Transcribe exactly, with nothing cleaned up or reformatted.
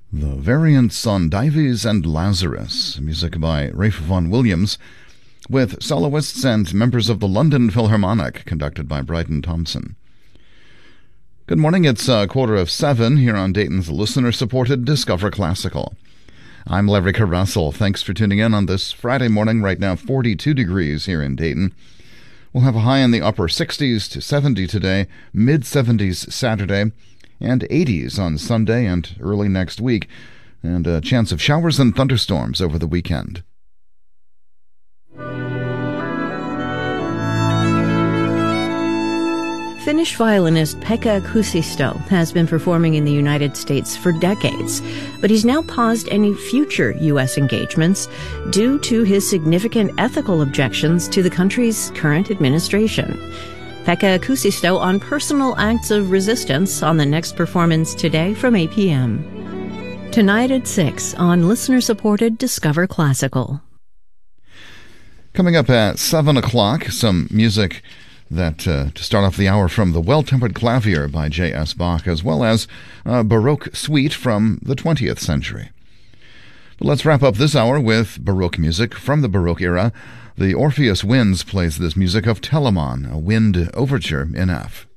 The Variants on Dives and Lazarus, music by Ralph Vaughan Williams, with soloists and members of the London Philharmonic, conducted by Bryden Thompson. Good morning, it's a quarter of seven here on Dayton's listener-supported Discover Classical. I'm Larry Carrussell. Thanks for tuning in on this Friday morning. Right now, forty-two degrees here in Dayton. We'll have a high in the upper sixties to seventy today, mid-seventies Saturday, and eighties on Sunday and early next week, and a chance of showers and thunderstorms over the weekend. Finnish violinist Pekka Kuusisto has been performing in the United States for decades, but he's now paused any future U S engagements due to his significant ethical objections to the country's current administration. Pekka Kuusisto on personal acts of resistance on the next performance today from eight p.m. Tonight at six on listener-supported Discover Classical. Coming up at seven o'clock, some music that uh, to start off the hour from the Well-Tempered Clavier by J S. Bach, as well as a Baroque suite from the twentieth century. But let's wrap up this hour with Baroque music from the Baroque era. The Orpheus Winds plays this music of Telamon, a wind overture in F.